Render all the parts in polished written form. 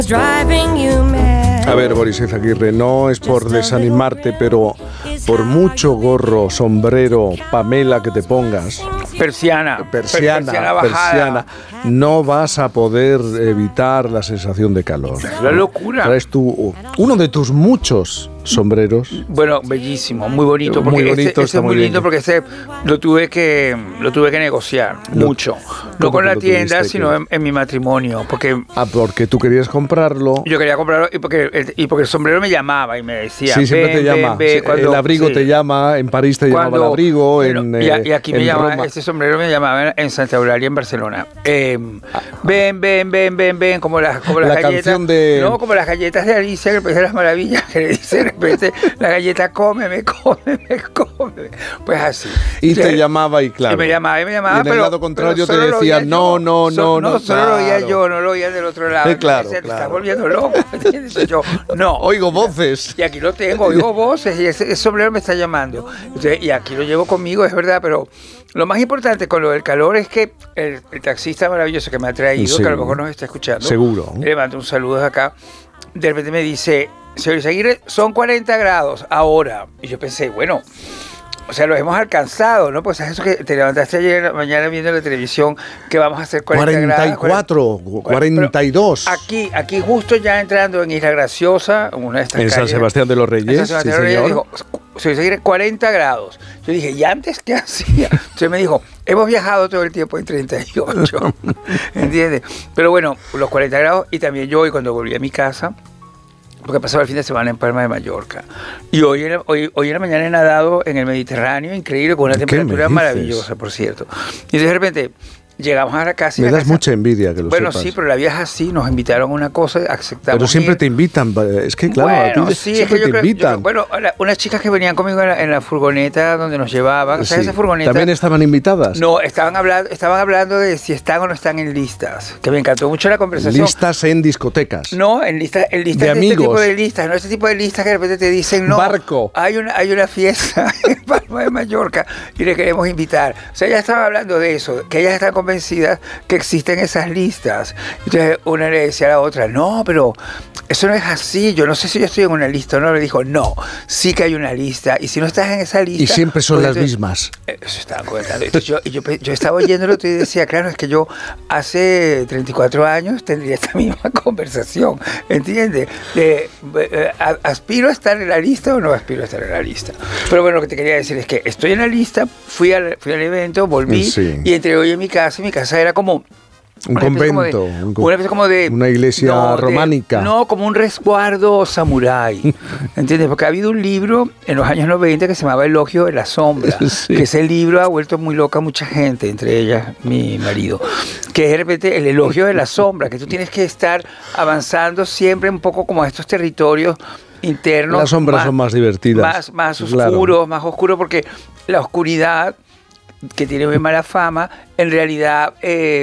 A ver, Boris Izaguirre, no es por desanimarte, pero por mucho gorro, sombrero, Pamela que te pongas, persiana persiana, no vas a poder evitar la sensación de calor. Es la locura. Traes uno de tus muchos sombreros. Bueno, bellísimo, muy bonito, porque muy bonito, este es muy lindo, porque este lo tuve que negociar mucho. No con la tienda, sino en mi matrimonio, porque tú querías comprarlo. Yo quería comprarlo y porque el sombrero me llamaba y me decía, sí, siempre te llama. El abrigo te llama, en París te llamaba el abrigo, y aquí me llamaba, Roma. este sombrero me llamaba en Santa Eulalia, en Barcelona. Ven, como las galletas. No, como las galletas de Alicia, el País de las Maravillas, que le dice de repente la galleta, cómeme. Pues así. Y entonces, te llamaba y claro. Y me llamaba. Y en el lado contrario te decía, no. Solo lo oía yo, no lo oía del otro lado. Claro. Te estás volviendo loco. Yo, no. Oigo voces. Y aquí lo tengo, oigo voces y ese sombrero me está llamando. Entonces, y aquí lo llevo conmigo, es verdad, pero lo más importante con lo del calor es que el taxista maravilloso que me ha traído, que a lo mejor nos está escuchando, seguro, le mando un saludo de acá, de repente me dice, señor Izaguirre, son 40 grados ahora. Y yo pensé, bueno, o sea, los hemos alcanzado, ¿no? Pues es eso que te levantaste ayer en la mañana viendo la televisión, que vamos a hacer 44, 42. Aquí justo ya entrando en Isla Graciosa, una de estas en calles, San Sebastián de los Reyes, en San Sebastián de los Reyes, dijo, señor Izaguirre, 40 grados. Yo dije, ¿y antes qué hacía? Entonces me dijo, hemos viajado todo el tiempo en 38, ¿entiendes? Pero bueno, los 40 grados, y también yo hoy cuando volví a mi casa, porque pasaba el fin de semana en Palma de Mallorca. Y hoy en la mañana he nadado en el Mediterráneo, increíble, con una temperatura maravillosa, por cierto. Y de repente llegamos a la casa. Me das mucha envidia que lo sepas. Bueno, sí, pero la vida es así, nos invitaron a una cosa, aceptamos. Pero siempre te invitan, es que claro, bueno, a ti sí, siempre es que te invitan. Bueno, unas chicas que venían conmigo en la furgoneta donde nos llevaban, sí. Esa furgoneta, ¿también estaban invitadas? No, estaban hablando de si están o no están en listas, que me encantó mucho la conversación. ¿Listas en discotecas? No, en listas de amigos. Este tipo de listas, no este tipo de listas que de repente te dicen, no, barco. Hay una fiesta en Palma de Mallorca y le queremos invitar. O sea, ya estaban hablando de eso, que ellas están convencidas que existen esas listas. Entonces una le decía a la otra, no, pero eso no es así, yo no sé si yo estoy en una lista o no. Le dijo, no, sí que hay una lista, y si no estás en esa lista... Y siempre son las mismas. Eso estaba comentando. Entonces yo estaba oyéndolo y decía, claro, es que yo hace 34 años tendría esta misma conversación, ¿entiendes? ¿Aspiro a estar en la lista o no aspiro a estar en la lista? Pero bueno, lo que te quería decir es que estoy en la lista, fui al evento, volví, y entré hoy en mi casa, y mi casa era como... Un convento, una iglesia románica. No, como un resguardo samurái, ¿entiendes? Porque ha habido un libro en los años 90 que se llamaba Elogio de la Sombra, sí. Que ese libro ha vuelto muy loca a mucha gente, entre ellas mi marido, que es de repente el elogio de la sombra, que tú tienes que estar avanzando siempre un poco como a estos territorios internos. Las sombras son más divertidas. Más oscuros, más oscuros, porque la oscuridad, que tiene muy mala fama, en realidad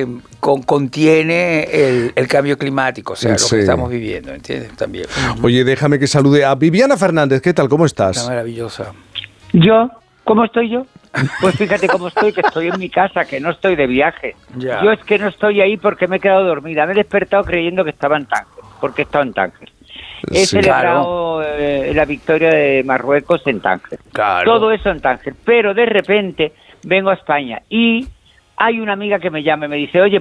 contiene el cambio climático, o sea, lo que estamos viviendo, ¿entiendes? También. Oye, déjame que salude a Viviana Fernández. ¿Qué tal? ¿Cómo estás? Está maravillosa. ¿Yo? ¿Cómo estoy yo? Pues fíjate cómo estoy, que estoy en mi casa, que no estoy de viaje. Ya. Yo es que no estoy ahí porque me he quedado dormida. Me he despertado creyendo que estaba en Tánger, porque he estado en Tánger. He celebrado la victoria de Marruecos en Tánger. Claro. Todo eso en Tánger. Pero de repente vengo a España y hay una amiga que me llama y me dice, oye,